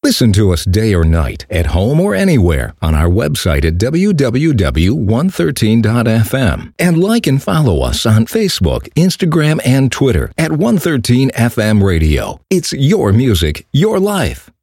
Listen to us day or night, at home or anywhere, on our website at www.113.fm. And like and follow us on Facebook, Instagram, and Twitter at 113FM Radio. It's your music, your life.